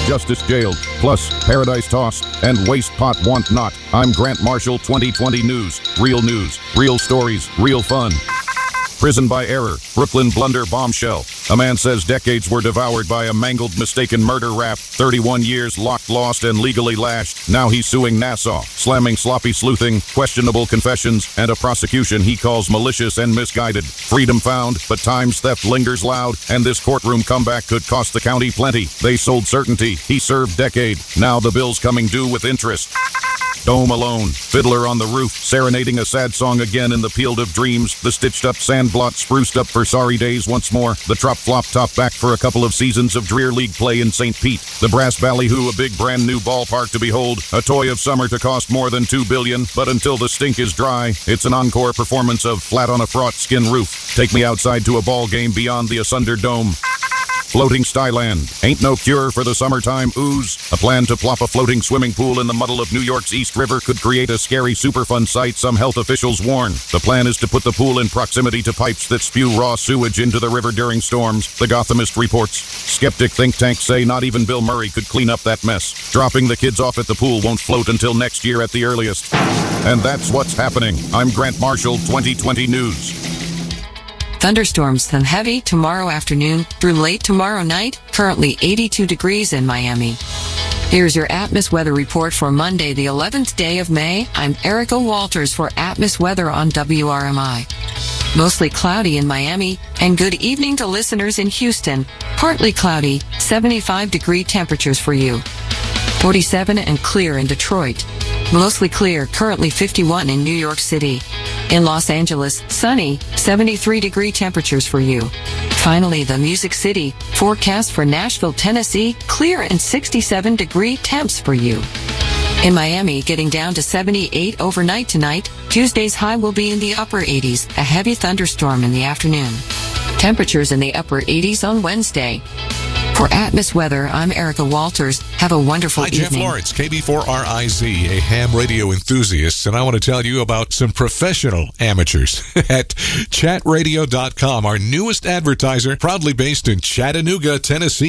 justice jailed, plus paradise tossed, and waste pot want not. I'm Grant Marshall, 2020 News. Real stories, real fun. Prison by error, Brooklyn blunder bombshell. A man says decades were devoured by a mangled, mistaken murder rap. 31 years locked, lost, and legally lashed. Now he's suing Nassau, slamming sloppy sleuthing, questionable confessions, and a prosecution he calls malicious and misguided. Freedom found, but time's theft lingers loud, and this courtroom comeback could cost the county plenty. They sold certainty, he served decade. Now the bill's coming due with interest. Dome alone, fiddler on the roof, serenading a sad song again in the field of dreams. The stitched up sandblot spruced up for sorry days once more. The trop flop top back for a couple of seasons of drear league play in St. Pete. The brass ballyhoo, a big brand new ballpark to behold. A toy of summer to cost more than $2 billion. But until the stink is dry, it's an encore performance of Flat on a Fraught Skin Roof. Take me outside to a ball game beyond the Asunder Dome. Floating Skyland. Ain't no cure for the summertime ooze. A plan to plop a floating swimming pool in the muddle of New York's East River could create a scary Superfund sight, some health officials warn. The plan is to put the pool in proximity to pipes that spew raw sewage into the river during storms, the Gothamist reports. Skeptic think tanks say not even Bill Murray could clean up that mess. Dropping the kids off at the pool won't float until next year at the earliest. And that's what's happening. I'm Grant Marshall, 2020 News. Thunderstorms then heavy tomorrow afternoon through late tomorrow night, currently 82 degrees in Miami. Here's your Atmos weather report for Monday, the 11th day of May. I'm Erica Walters for Atmos weather on WRMI. Mostly cloudy in Miami, and good evening to listeners in Houston. Partly cloudy, 75-degree temperatures for you. 47 and clear in Detroit. Mostly clear, currently 51 in New York City. In Los Angeles, sunny, 73-degree temperatures for you. Finally, the Music City, forecast for Nashville, Tennessee, clear and 67-degree temps for you. In Miami, getting down to 78 overnight tonight. Tuesday's high will be in the upper 80s, a heavy thunderstorm in the afternoon. Temperatures in the upper 80s on Wednesday. For Atmos Weather, I'm Erica Walters. Have a wonderful evening. Hi, Jeff Lawrence, KB4RIZ, a ham radio enthusiast, and I want to tell you about some professional amateurs at chatradio.com, our newest advertiser, proudly based in Chattanooga, Tennessee,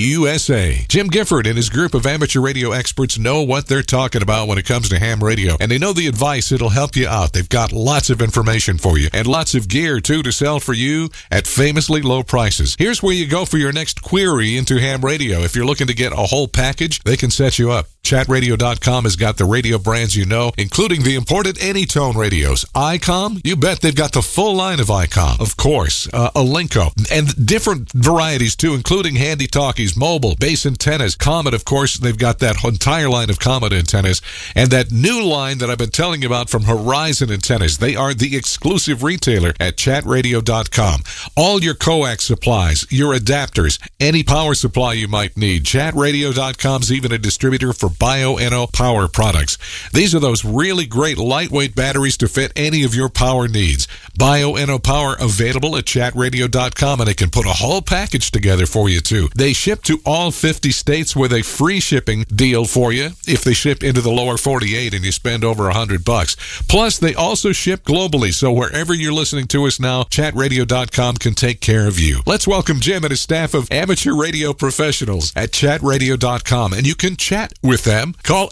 USA. Jim Gifford and his group of amateur radio experts know what they're talking about when it comes to ham radio, and they know the advice that'll help you out. They've got lots of information for you, and lots of gear, too, to sell for you at famously low prices. Here's where you go for your next query into ham radio. If you're looking to get a whole package, they can set you up. Chatradio.com has got the radio brands you know, including the imported Anytone radios. ICOM, you bet they've got the full line of ICOM. Of course, Alinco, and different varieties too, including handy talkies, mobile, base antennas. Comet, of course, they've got that entire line of Comet antennas, and that new line that I've been telling you about from Horizon Antennas. They are the exclusive retailer at chatradio.com. All your coax supplies, your adapters, any power supply you might need. Chatradio.com's even a distributor for Bioenno power products. These are those really great lightweight batteries to fit any of your power needs. Bioenno power available at chatradio.com, and they can put a whole package together for you too. They ship to all 50 states with a free shipping deal for you if they ship into the lower 48 and you spend over $100. Plus, they also ship globally, so wherever you're listening to us now, chatradio.com can take care of you. Let's welcome Jim and his staff of amateur radio professionals at chatradio.com, and you can chat with them. Call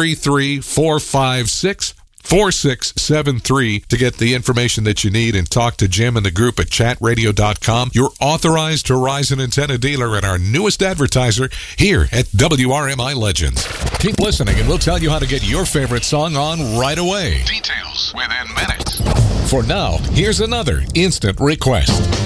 833-456-4673 to get the information that you need and talk to Jim and the group at chatradio.com, your authorized Horizon antenna dealer and our newest advertiser here at WRMI Legends. Keep listening and we'll tell you how to get your favorite song on right away. Details within minutes. For now, here's another instant request.